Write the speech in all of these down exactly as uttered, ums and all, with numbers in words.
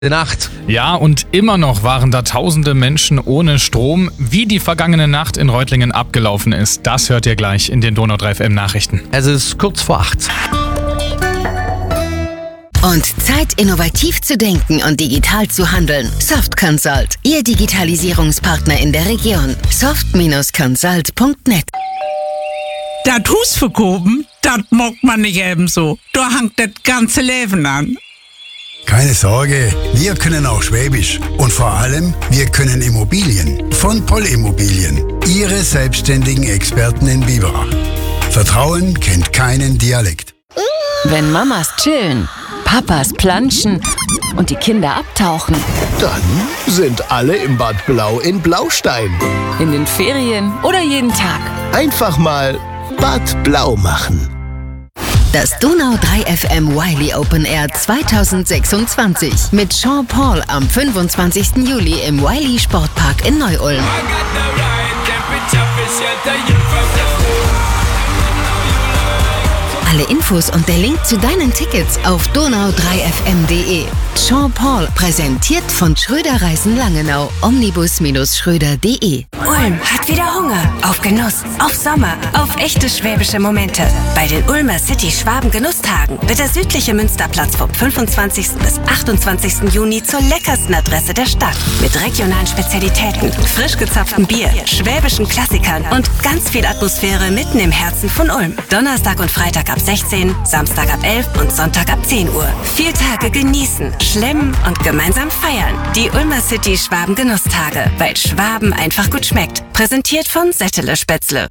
Nacht. Ja, und immer noch waren da tausende Menschen ohne Strom. Wie die vergangene Nacht in Reutlingen abgelaufen ist, das hört ihr gleich in den Donau drei F M Nachrichten. Es ist kurz vor acht. Und Zeit, innovativ zu denken und digital zu handeln. Soft Consult, Ihr Digitalisierungspartner in der Region. soft Consult punkt net. Das Haus verkaufen, das mag man nicht ebenso. Da hängt das ganze Leben an. Keine Sorge, wir können auch Schwäbisch. Und vor allem, wir können Immobilien. Von Poll Immobilien. Ihre selbstständigen Experten in Biberach. Vertrauen kennt keinen Dialekt. Wenn Mamas chillen, Papas planschen und die Kinder abtauchen. Dann sind alle im Bad Blau in Blaustein. In den Ferien oder jeden Tag. Einfach mal Bad Blau machen. Das Donau drei F M Wiley Open Air zweitausendsechsundzwanzig mit Sean Paul am fünfundzwanzigsten Juli im Wiley Sportpark in Neu-Ulm. Alle Infos und der Link zu deinen Tickets auf donau drei f m punkt de. Sean Paul, präsentiert von Schröder Reisen Langenau, omnibus Schröder punkt de. Ulm hat wieder Hunger auf Genuss, auf Sommer, auf echte schwäbische Momente. Bei den Ulmer City Schwaben Genusstagen wird der südliche Münsterplatz vom fünfundzwanzigsten bis achtundzwanzigsten Juni zur leckersten Adresse der Stadt. Mit regionalen Spezialitäten, frisch gezapftem Bier, schwäbischen Klassikern und ganz viel Atmosphäre mitten im Herzen von Ulm. Donnerstag und Freitag ab sechzehn, Samstag ab elf und Sonntag ab zehn Uhr. Vier Tage genießen, schlemmen und gemeinsam feiern. Die Ulmer City Schwaben Genusstage, weil Schwaben einfach gut schmeckt. Präsentiert von Settele Spätzle.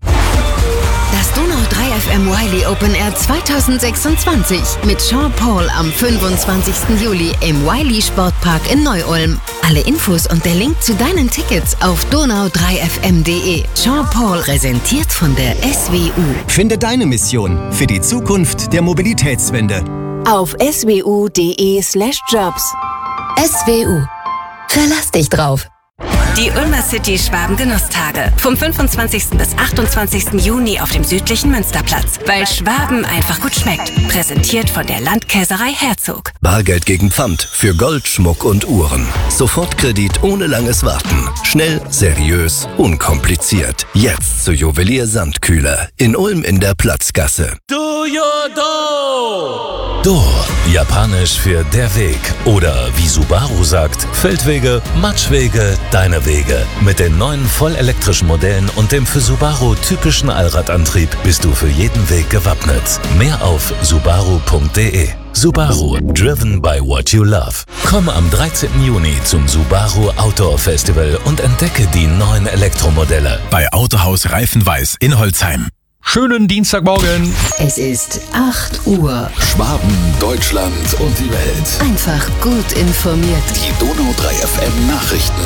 Das Donau drei F M Wiley Open Air zweitausendsechsundzwanzig mit Sean Paul am fünfundzwanzigsten Juli im Wiley Sportpark in Neu-Ulm. Alle Infos und der Link zu deinen Tickets auf donau drei f m punkt de. Sean Paul, präsentiert von der S W U. Finde deine Mission für die Zukunft der Mobilitätswende Auf s w u punkt de slash jobs. S W U. Verlass dich drauf. Die Ulmer City Schwaben Genusstage vom fünfundzwanzigsten bis achtundzwanzigsten Juni auf dem südlichen Münsterplatz. Weil Schwaben einfach gut schmeckt. Präsentiert von der Landkäserei Herzog. Bargeld gegen Pfand für Gold, Schmuck und Uhren. Sofortkredit ohne langes Warten. Schnell, seriös, unkompliziert. Jetzt zu Juwelier Sandkühler in Ulm in der Platzgasse. Do your do! Do, japanisch für der Weg. Oder wie Subaru sagt, Feldwege, Matschwege, deine Wege. Mit den neuen vollelektrischen Modellen und dem für Subaru typischen Allradantrieb bist du für jeden Weg gewappnet. Mehr auf subaru punkt de. Subaru, driven by what you love. Komm am dreizehnten Juni zum Subaru Outdoor Festival und entdecke die neuen Elektromodelle. bei Autohaus Reifenweiß in Holzheim. Schönen Dienstagmorgen. Es ist acht Uhr. Schwaben, Deutschland und die Welt. Einfach gut informiert. Die Donau drei F M Nachrichten.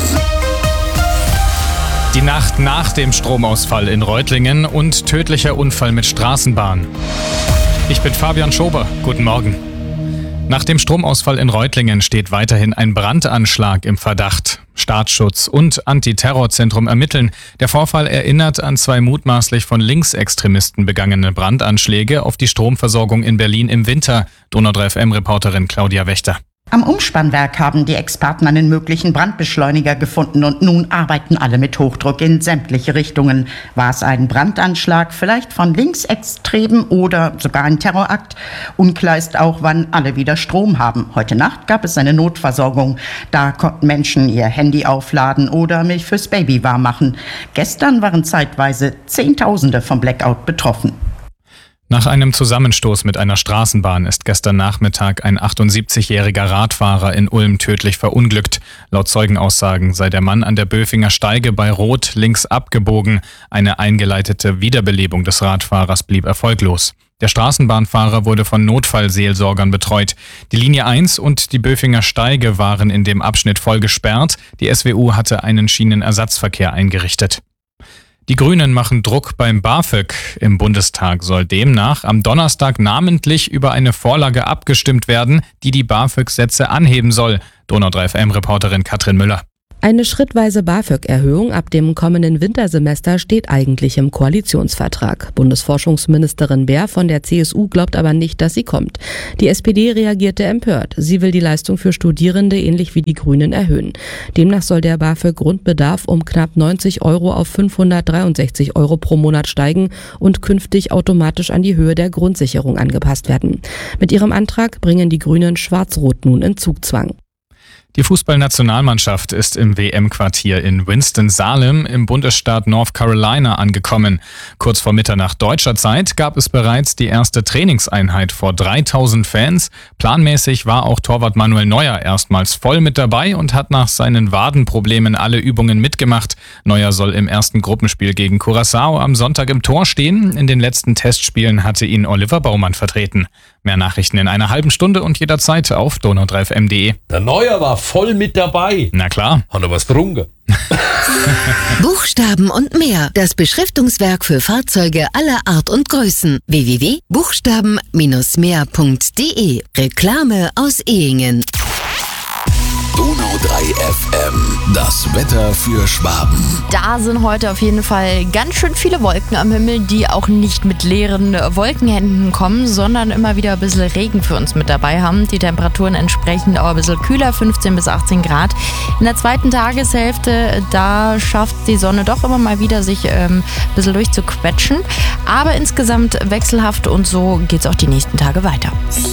Die Nacht nach dem Stromausfall in Reutlingen und tödlicher Unfall mit Straßenbahn. Ich bin Fabian Schober. Guten Morgen. Nach dem Stromausfall in Reutlingen steht weiterhin ein Brandanschlag im Verdacht. Staatsschutz und Antiterrorzentrum ermitteln. Der Vorfall erinnert an zwei mutmaßlich von Linksextremisten begangene Brandanschläge auf die Stromversorgung in Berlin im Winter. Donau drei F M-Reporterin Claudia Wächter. Am Umspannwerk haben die Experten einen möglichen Brandbeschleuniger gefunden und nun arbeiten alle mit Hochdruck in sämtliche Richtungen. War es ein Brandanschlag, vielleicht von Linksextremen oder sogar ein Terrorakt? Unklar ist auch, wann alle wieder Strom haben. Heute Nacht gab es eine Notversorgung. Da konnten Menschen ihr Handy aufladen oder Milch fürs Baby warm machen. Gestern waren zeitweise Zehntausende vom Blackout betroffen. Nach einem Zusammenstoß mit einer Straßenbahn ist gestern Nachmittag ein achtundsiebzigjähriger Radfahrer in Ulm tödlich verunglückt. Laut Zeugenaussagen sei der Mann an der Böfinger Steige bei Rot links abgebogen. Eine eingeleitete Wiederbelebung des Radfahrers blieb erfolglos. Der Straßenbahnfahrer wurde von Notfallseelsorgern betreut. Die Linie eins und die Böfinger Steige waren in dem Abschnitt voll gesperrt. Die S W U hatte einen Schienenersatzverkehr eingerichtet. Die Grünen machen Druck beim BAföG. Im Bundestag soll demnach am Donnerstag namentlich über eine Vorlage abgestimmt werden, die die BAföG-Sätze anheben soll. Donau drei F M-Reporterin Katrin Müller. Eine schrittweise BAföG-Erhöhung ab dem kommenden Wintersemester steht eigentlich im Koalitionsvertrag. Bundesforschungsministerin Baer von der C S U glaubt aber nicht, dass sie kommt. Die S P D reagierte empört. Sie will die Leistung für Studierende ähnlich wie die Grünen erhöhen. Demnach soll der BAföG-Grundbedarf um knapp neunzig Euro auf fünfhundertdreiundsechzig Euro pro Monat steigen und künftig automatisch an die Höhe der Grundsicherung angepasst werden. Mit ihrem Antrag bringen die Grünen Schwarz-Rot nun in Zugzwang. Die Fußballnationalmannschaft ist im W M-Quartier in Winston-Salem im Bundesstaat North Carolina angekommen. Kurz vor Mitternacht deutscher Zeit gab es bereits die erste Trainingseinheit vor dreitausend Fans. Planmäßig war auch Torwart Manuel Neuer erstmals voll mit dabei und hat nach seinen Wadenproblemen alle Übungen mitgemacht. Neuer soll im ersten Gruppenspiel gegen Curaçao am Sonntag im Tor stehen. In den letzten Testspielen hatte ihn Oliver Baumann vertreten. Mehr Nachrichten in einer halben Stunde und jederzeit auf donau drei f m punkt de. Der Neuer war voll mit dabei. Na klar. Hat er was getrunken? Buchstaben und mehr. Das Beschriftungswerk für Fahrzeuge aller Art und Größen. w w w punkt buchstaben mehr punkt de. Reklame aus Ehingen. Donau drei F M, das Wetter für Schwaben. Da sind heute auf jeden Fall ganz schön viele Wolken am Himmel, die auch nicht mit leeren Wolkenhänden kommen, sondern immer wieder ein bisschen Regen für uns mit dabei haben. Die Temperaturen entsprechend auch ein bisschen kühler, fünfzehn bis achtzehn Grad. In der zweiten Tageshälfte, da schafft die Sonne doch immer mal wieder, sich ähm, ein bisschen durchzuquetschen. Aber insgesamt wechselhaft und so geht's auch die nächsten Tage weiter.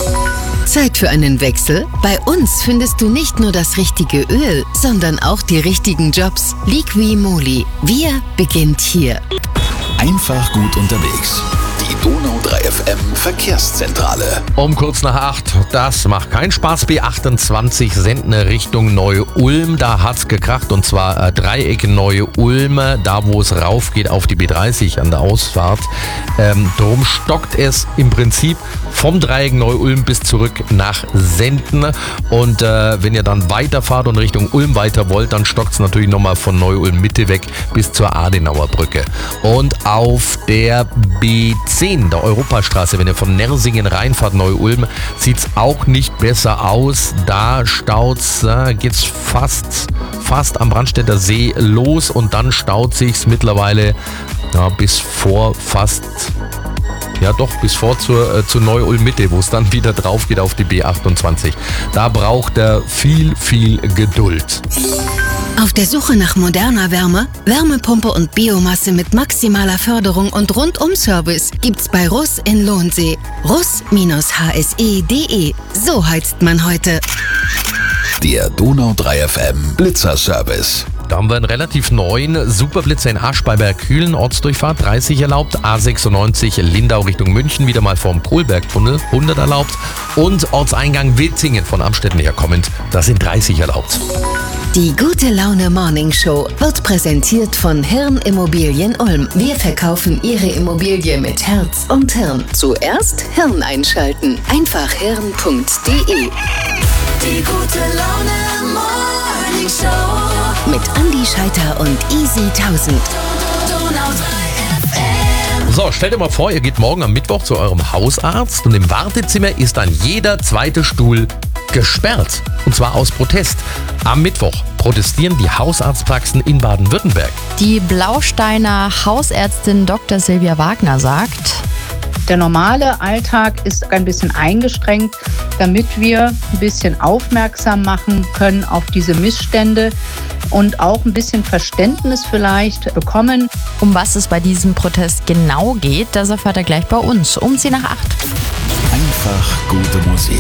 Zeit für einen Wechsel? Bei uns findest du nicht nur das richtige Öl, sondern auch die richtigen Jobs. Liqui Moly. Wir beginnt hier. Einfach gut unterwegs. Die Donau drei F M Verkehrszentrale. Um kurz nach acht, das macht keinen Spaß. B achtundzwanzig Sendner Richtung Neu-Ulm, da hat's gekracht und zwar äh, Dreieck Neu-Ulm, da wo es rauf geht auf die B dreißig an der Ausfahrt. Ähm, drum stockt es im Prinzip vom Dreieck Neu-Ulm bis zurück nach Senden und äh, wenn ihr dann weiterfahrt und Richtung Ulm weiter wollt, dann stockt's natürlich nochmal von Neu-Ulm Mitte weg bis zur Adenauer Brücke. Und auf der B zehn, der Europastraße, wenn ihr von Nersingen reinfahrt, Neu-Ulm, sieht's auch nicht besser aus. Da staut's, äh, geht's fast, fast am Brandstätter See los und dann staut sich's mittlerweile ja, bis vor fast, ja doch, bis vor zur, äh, zur Neu-Ulm Mitte, wo es dann wieder drauf geht auf die B achtundzwanzig. Da braucht er viel, viel Geduld. Auf der Suche nach moderner Wärme, Wärmepumpe und Biomasse mit maximaler Förderung und Rundum-Service gibt's bei Russ in Lohnsee. russ H S E punkt de. So heizt man heute. Der Donau drei F M Blitzerservice. Da haben wir einen relativ neuen Superblitzer in Asch bei Bergkühlen, Ortsdurchfahrt dreißig erlaubt, A sechsundneunzig Lindau Richtung München, wieder mal vorm Kohlbergtunnel hundert erlaubt und Ortseingang Witzingen von Amstetten her kommend, da sind dreißig erlaubt. Die Gute Laune Morning Show wird präsentiert von Hirn Immobilien Ulm. Wir verkaufen Ihre Immobilie mit Herz und Hirn. Zuerst Hirn einschalten. Einfach hirn punkt de. Die Gute Laune Morning Show mit Andi Scheiter und Easy tausend. So, stellt euch mal vor, ihr geht morgen am Mittwoch zu eurem Hausarzt und im Wartezimmer ist dann jeder zweite Stuhl gesperrt. Und zwar aus Protest. Am Mittwoch protestieren die Hausarztpraxen in Baden-Württemberg. Die Blausteiner Hausärztin Doktor Silvia Wagner sagt: Der normale Alltag ist ein bisschen eingeschränkt, damit wir ein bisschen aufmerksam machen können auf diese Missstände und auch ein bisschen Verständnis vielleicht bekommen. Um was es bei diesem Protest genau geht, das erfahrt ihr gleich bei uns um zehn nach acht. Einfach gute Musik.